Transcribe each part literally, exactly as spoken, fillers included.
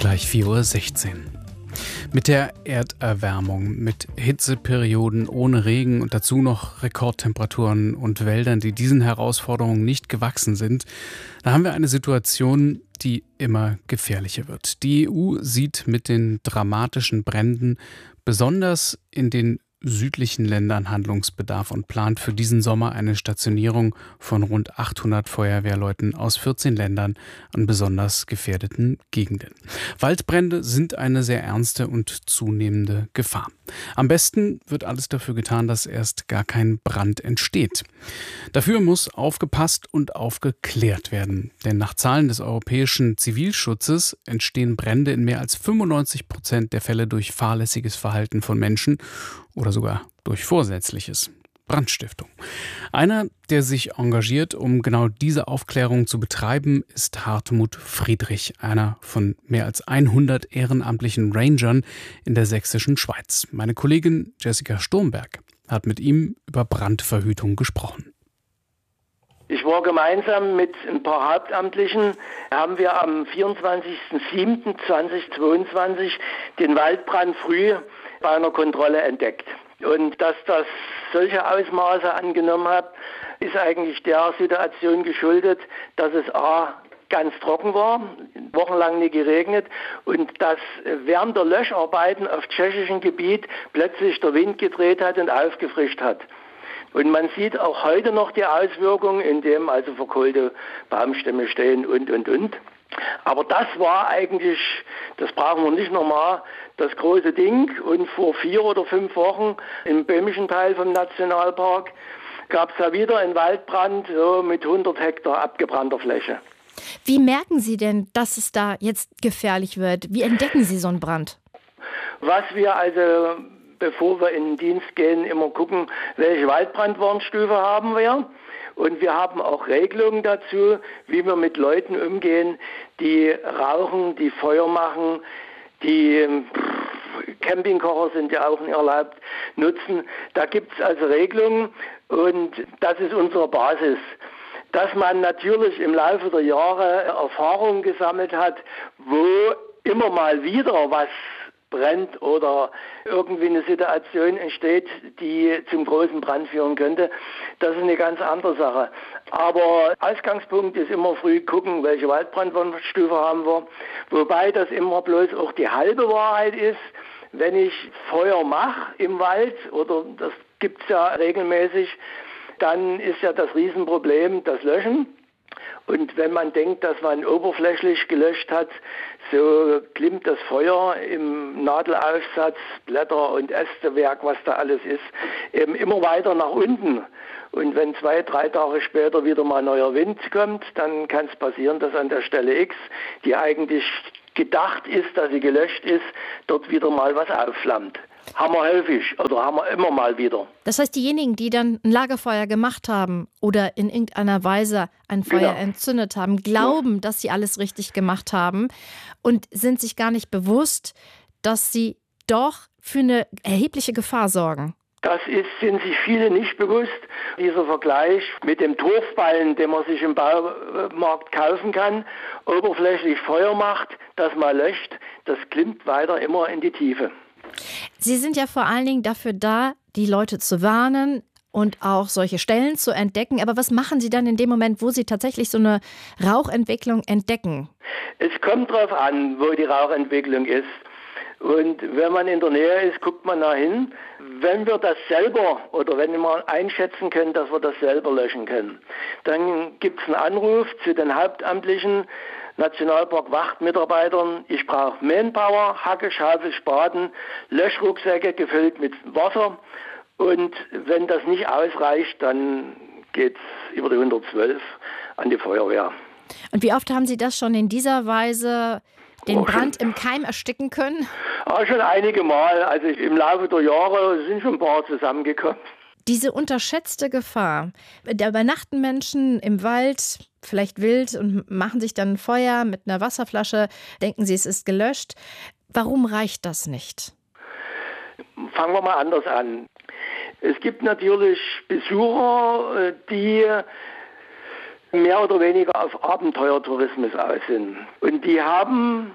Gleich vier Uhr sechzehn. Mit der Erderwärmung, mit Hitzeperioden ohne Regen und dazu noch Rekordtemperaturen und Wäldern, die diesen Herausforderungen nicht gewachsen sind, da haben wir eine Situation, die immer gefährlicher wird. Die E U sieht mit den dramatischen Bränden besonders in den südlichen Ländern Handlungsbedarf und plant für diesen Sommer eine Stationierung von rund achthundert Feuerwehrleuten aus vierzehn Ländern an besonders gefährdeten Gegenden. Waldbrände sind eine sehr ernste und zunehmende Gefahr. Am besten wird alles dafür getan, dass erst gar kein Brand entsteht. Dafür muss aufgepasst und aufgeklärt werden. Denn nach Zahlen des Europäischen Zivilschutzes entstehen Brände in mehr als fünfundneunzig Prozent der Fälle durch fahrlässiges Verhalten von Menschen oder sogar durch vorsätzliches. Brandstiftung. Einer, der sich engagiert, um genau diese Aufklärung zu betreiben, ist Hartmut Friedrich, einer von mehr als hundert ehrenamtlichen Rangern in der sächsischen Schweiz. Meine Kollegin Jessica Sturmberg hat mit ihm über Brandverhütung gesprochen. Ich war gemeinsam mit ein paar Hauptamtlichen, haben wir am vierundzwanzigsten siebten zweitausendzweiundzwanzig den Waldbrand früh bei einer Kontrolle entdeckt. Und dass das solche Ausmaße angenommen hat, ist eigentlich der Situation geschuldet, dass es a. ganz trocken war, wochenlang nicht geregnet und dass während der Löscharbeiten auf tschechischem Gebiet plötzlich der Wind gedreht hat und aufgefrischt hat. Und man sieht auch heute noch die Auswirkungen, indem also verkohlte Baumstämme stehen und, und, und. Aber das war eigentlich, das brauchen wir nicht nochmal, das große Ding. Und vor vier oder fünf Wochen im böhmischen Teil vom Nationalpark gab es da wieder einen Waldbrand so mit hundert Hektar abgebrannter Fläche. Wie merken Sie denn, dass es da jetzt gefährlich wird? Wie entdecken Sie so einen Brand? Was wir also, bevor wir in den Dienst gehen, immer gucken, welche Waldbrandwarnstufe haben wir. Und wir haben auch Regelungen dazu, wie wir mit Leuten umgehen, die rauchen, die Feuer machen, die Campingkocher sind ja auch nicht erlaubt, nutzen. Da gibt es also Regelungen und das ist unsere Basis. Dass man natürlich im Laufe der Jahre Erfahrungen gesammelt hat, wo immer mal wieder was brennt oder irgendwie eine Situation entsteht, die zum großen Brand führen könnte. Das ist eine ganz andere Sache. Aber Ausgangspunkt ist immer früh gucken, welche Waldbrandwarnstufe haben wir. Wobei das immer bloß auch die halbe Wahrheit ist. Wenn ich Feuer mache im Wald, oder das gibt es ja regelmäßig, dann ist ja das Riesenproblem das Löschen. Und wenn man denkt, dass man oberflächlich gelöscht hat, so glimmt das Feuer im Nadelaufsatz, Blätter- und Ästewerk, was da alles ist, eben immer weiter nach unten. Und wenn zwei, drei Tage später wieder mal neuer Wind kommt, dann kann es passieren, dass an der Stelle X, die eigentlich gedacht ist, dass sie gelöscht ist, dort wieder mal was aufflammt. Haben wir häufig oder haben wir immer mal wieder. Das heißt, diejenigen, die dann ein Lagerfeuer gemacht haben oder in irgendeiner Weise ein Feuer genau. entzündet haben, glauben, ja. dass sie alles richtig gemacht haben und sind sich gar nicht bewusst, dass sie doch für eine erhebliche Gefahr sorgen. Das ist, sind sich viele nicht bewusst. Dieser Vergleich mit dem Torfballen, den man sich im Baumarkt kaufen kann, oberflächlich Feuer macht, das mal löscht, das klimmt weiter immer in die Tiefe. Sie sind ja vor allen Dingen dafür da, die Leute zu warnen und auch solche Stellen zu entdecken. Aber was machen Sie dann in dem Moment, wo Sie tatsächlich so eine Rauchentwicklung entdecken? Es kommt darauf an, wo die Rauchentwicklung ist. Und wenn man in der Nähe ist, guckt man da hin. Wenn wir das selber oder wenn wir einschätzen können, dass wir das selber löschen können, dann gibt es einen Anruf zu den hauptamtlichen Nationalpark-Wachtmitarbeitern. Ich brauche Manpower, Hacke, Schaufel, Spaten, Löschrucksäcke gefüllt mit Wasser. Und wenn das nicht ausreicht, dann geht es über die hundertzwölf an die Feuerwehr. Und wie oft haben Sie das schon in dieser Weise den oh, Brand im Keim ersticken können? Ah, schon einige Mal. Also im Laufe der Jahre sind schon ein paar zusammengekommen. Diese unterschätzte Gefahr. Da übernachten Menschen im Wald, vielleicht wild, und machen sich dann ein Feuer mit einer Wasserflasche, denken sie, es ist gelöscht. Warum reicht das nicht? Fangen wir mal anders an. Es gibt natürlich Besucher, die mehr oder weniger auf Abenteuertourismus aus sind. Und die haben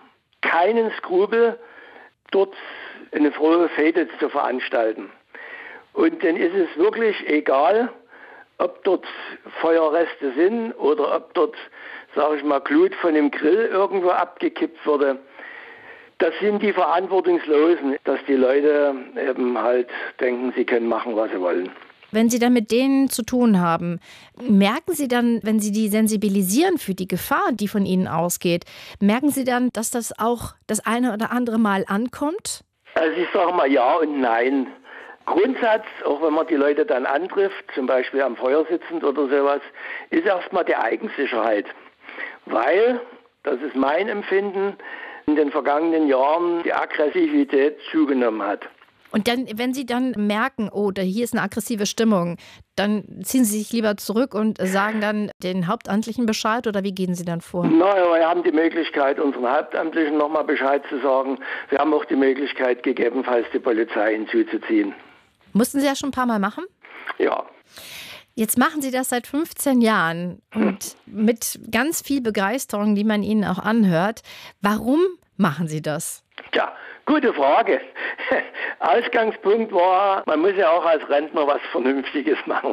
keinen Skrupel, dort eine frohe Fete zu veranstalten. Und dann ist es wirklich egal, ob dort Feuerreste sind oder ob dort, sage ich mal, Glut von dem Grill irgendwo abgekippt wurde. Das sind die Verantwortungslosen, dass die Leute eben halt denken, sie können machen, was sie wollen. Wenn Sie dann mit denen zu tun haben, merken Sie dann, wenn Sie die sensibilisieren für die Gefahr, die von Ihnen ausgeht, merken Sie dann, dass das auch das eine oder andere Mal ankommt? Also ich sage mal ja und nein. Grundsatz, auch wenn man die Leute dann antrifft, zum Beispiel am Feuer sitzend oder sowas, ist erstmal die Eigensicherheit. Weil, das ist mein Empfinden, in den vergangenen Jahren die Aggressivität zugenommen hat. Und dann, wenn Sie dann merken, oh, da hier ist eine aggressive Stimmung, dann ziehen Sie sich lieber zurück und sagen dann den Hauptamtlichen Bescheid oder wie gehen Sie dann vor? Naja, wir haben die Möglichkeit, unseren Hauptamtlichen nochmal Bescheid zu sagen. Wir haben auch die Möglichkeit, gegebenenfalls die Polizei hinzuzuziehen. Mussten Sie ja schon ein paar Mal machen? Ja. Jetzt machen Sie das seit fünfzehn Jahren und mit ganz viel Begeisterung, die man Ihnen auch anhört. Warum machen Sie das? Tja, gute Frage. Ausgangspunkt war, man muss ja auch als Rentner was Vernünftiges machen.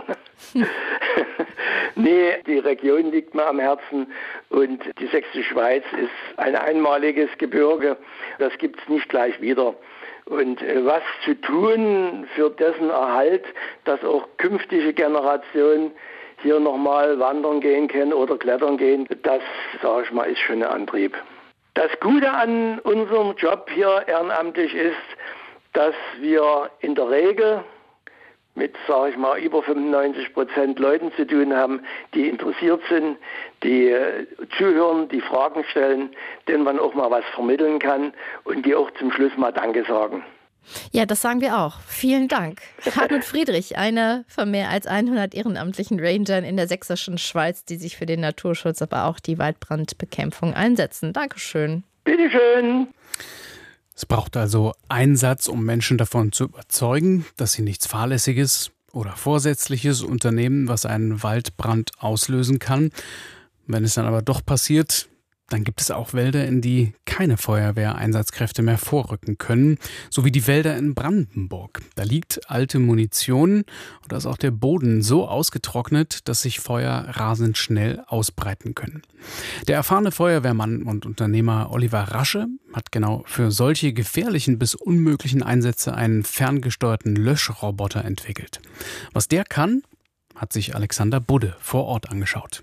Nee, die Region liegt mir am Herzen und die Sächsische Schweiz ist ein einmaliges Gebirge. Das gibt es nicht gleich wieder. Und was zu tun für dessen Erhalt, dass auch künftige Generationen hier nochmal wandern gehen können oder klettern gehen, das, sage ich mal, ist schon ein Antrieb. Das Gute an unserem Job hier ehrenamtlich ist, dass wir in der Regel mit, sage ich mal, über fünfundneunzig Prozent Leuten zu tun haben, die interessiert sind, die äh, zuhören, die Fragen stellen, denen man auch mal was vermitteln kann und die auch zum Schluss mal Danke sagen. Ja, das sagen wir auch. Vielen Dank. Hartmut Friedrich, einer von mehr als hundert ehrenamtlichen Rangern in der Sächsischen Schweiz, die sich für den Naturschutz, aber auch die Waldbrandbekämpfung einsetzen. Dankeschön. Bitteschön. Es braucht also Einsatz, um Menschen davon zu überzeugen, dass sie nichts Fahrlässiges oder Vorsätzliches unternehmen, was einen Waldbrand auslösen kann. Wenn es dann aber doch passiert, dann gibt es auch Wälder, in die keine Feuerwehreinsatzkräfte mehr vorrücken können, so wie die Wälder in Brandenburg. Da liegt alte Munition und da ist auch der Boden so ausgetrocknet, dass sich Feuer rasend schnell ausbreiten können. Der erfahrene Feuerwehrmann und Unternehmer Oliver Rasche hat genau für solche gefährlichen bis unmöglichen Einsätze einen ferngesteuerten Löschroboter entwickelt. Was der kann, hat sich Alexander Budde vor Ort angeschaut.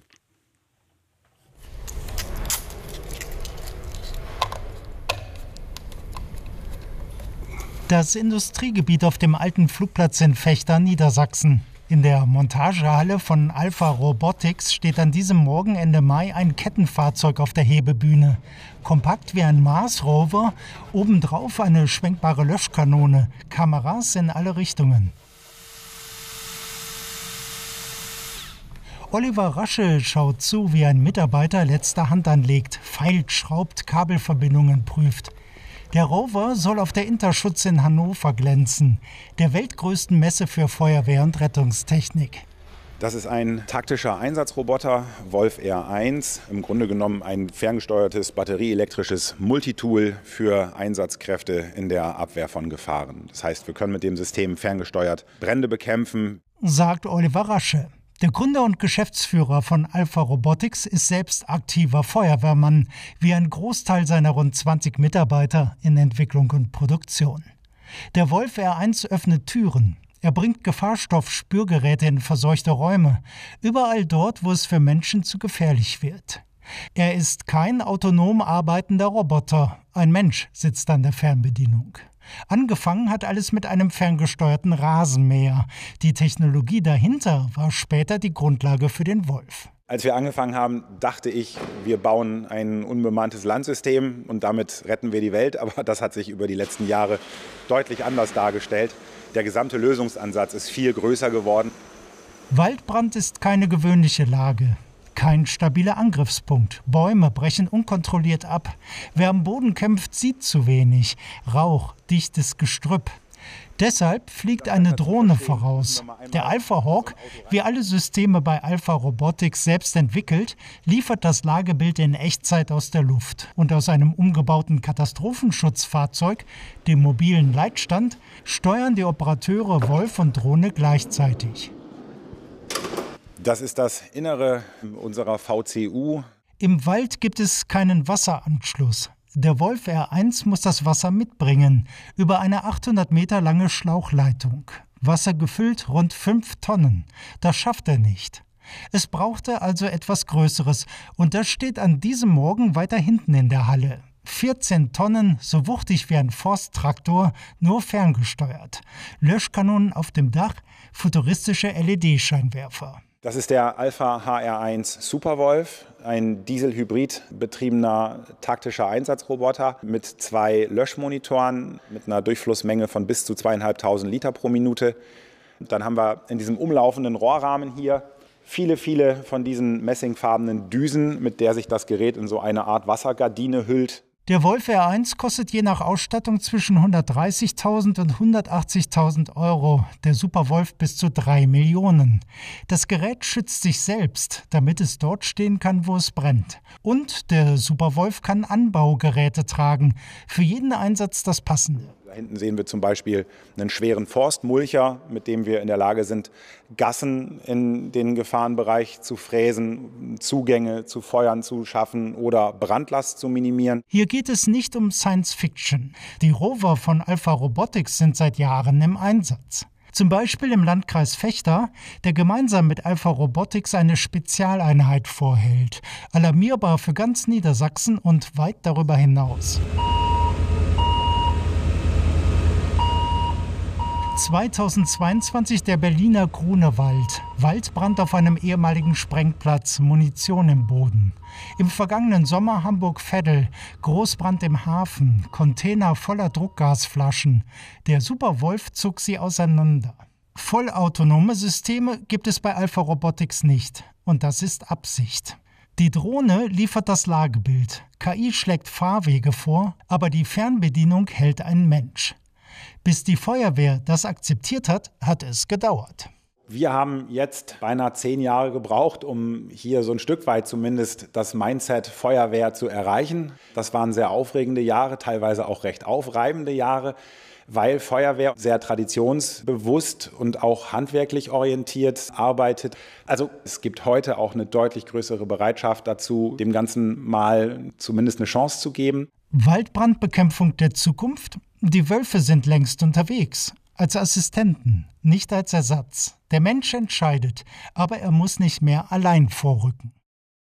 Das Industriegebiet auf dem alten Flugplatz in Vechta, Niedersachsen. In der Montagehalle von Alpha Robotics steht an diesem Morgen Ende Mai ein Kettenfahrzeug auf der Hebebühne. Kompakt wie ein Mars-Rover, obendrauf eine schwenkbare Löschkanone, Kameras in alle Richtungen. Oliver Rasche schaut zu, wie ein Mitarbeiter letzte Hand anlegt, feilt, schraubt, Kabelverbindungen prüft. Der Rover soll auf der Interschutz in Hannover glänzen, der weltgrößten Messe für Feuerwehr- und Rettungstechnik. Das ist ein taktischer Einsatzroboter, Wolf R eins, im Grunde genommen ein ferngesteuertes batterieelektrisches Multitool für Einsatzkräfte in der Abwehr von Gefahren. Das heißt, wir können mit dem System ferngesteuert Brände bekämpfen, sagt Oliver Rasche. Der Gründer und Geschäftsführer von Alpha Robotics ist selbst aktiver Feuerwehrmann, wie ein Großteil seiner rund zwanzig Mitarbeiter in Entwicklung und Produktion. Der Wolf R eins öffnet Türen. Er bringt Gefahrstoff-Spürgeräte in verseuchte Räume, überall dort, wo es für Menschen zu gefährlich wird. Er ist kein autonom arbeitender Roboter. Ein Mensch sitzt an der Fernbedienung. Angefangen hat alles mit einem ferngesteuerten Rasenmäher. Die Technologie dahinter war später die Grundlage für den Wolf. Als wir angefangen haben, dachte ich, wir bauen ein unbemanntes Landsystem und damit retten wir die Welt. Aber das hat sich über die letzten Jahre deutlich anders dargestellt. Der gesamte Lösungsansatz ist viel größer geworden. Waldbrand ist keine gewöhnliche Lage. Kein stabiler Angriffspunkt. Bäume brechen unkontrolliert ab. Wer am Boden kämpft, sieht zu wenig. Rauch, dichtes Gestrüpp. Deshalb fliegt eine Drohne voraus. Der Alpha Hawk, wie alle Systeme bei Alpha Robotics selbst entwickelt, liefert das Lagebild in Echtzeit aus der Luft. Und aus einem umgebauten Katastrophenschutzfahrzeug, dem mobilen Leitstand, steuern die Operateure Wolf und Drohne gleichzeitig. Das ist das Innere unserer V C U. Im Wald gibt es keinen Wasseranschluss. Der Wolf R eins muss das Wasser mitbringen, über eine achthundert Meter lange Schlauchleitung. Wasser gefüllt rund fünf Tonnen. Das schafft er nicht. Es brauchte also etwas Größeres und das steht an diesem Morgen weiter hinten in der Halle. vierzehn Tonnen, so wuchtig wie ein Forsttraktor, nur ferngesteuert. Löschkanonen auf dem Dach, futuristische L E D-Scheinwerfer. Das ist der Alpha H R eins Superwolf, ein Dieselhybrid betriebener taktischer Einsatzroboter mit zwei Löschmonitoren mit einer Durchflussmenge von bis zu zweieinhalbtausend Liter pro Minute. Dann haben wir in diesem umlaufenden Rohrrahmen hier viele, viele von diesen messingfarbenen Düsen, mit der sich das Gerät in so eine Art Wassergardine hüllt. Der Wolf R eins kostet je nach Ausstattung zwischen hundertdreißigtausend und hundertachtzigtausend Euro, der Superwolf bis zu drei Millionen. Das Gerät schützt sich selbst, damit es dort stehen kann, wo es brennt. Und der Superwolf kann Anbaugeräte tragen, für jeden Einsatz das Passende. Da hinten sehen wir zum Beispiel einen schweren Forstmulcher, mit dem wir in der Lage sind, Gassen in den Gefahrenbereich zu fräsen, Zugänge zu Feuern zu schaffen oder Brandlast zu minimieren. Hier geht es nicht um Science Fiction. Die Rover von Alpha Robotics sind seit Jahren im Einsatz. Zum Beispiel im Landkreis Vechta, der gemeinsam mit Alpha Robotics eine Spezialeinheit vorhält. Alarmierbar für ganz Niedersachsen und weit darüber hinaus. zweitausendzweiundzwanzig der Berliner Grunewald. Waldbrand auf einem ehemaligen Sprengplatz, Munition im Boden. Im vergangenen Sommer Hamburg-Veddel, Großbrand im Hafen, Container voller Druckgasflaschen. Der Superwolf zog sie auseinander. Vollautonome Systeme gibt es bei Alpha Robotics nicht. Und das ist Absicht. Die Drohne liefert das Lagebild. K I schlägt Fahrwege vor, aber die Fernbedienung hält ein Mensch. Bis die Feuerwehr das akzeptiert hat, hat es gedauert. Wir haben jetzt beinahe zehn Jahre gebraucht, um hier so ein Stück weit zumindest das Mindset Feuerwehr zu erreichen. Das waren sehr aufregende Jahre, teilweise auch recht aufreibende Jahre, weil Feuerwehr sehr traditionsbewusst und auch handwerklich orientiert arbeitet. Also es gibt heute auch eine deutlich größere Bereitschaft dazu, dem Ganzen mal zumindest eine Chance zu geben. Waldbrandbekämpfung der Zukunft? Die Wölfe sind längst unterwegs. Als Assistenten, nicht als Ersatz. Der Mensch entscheidet, aber er muss nicht mehr allein vorrücken.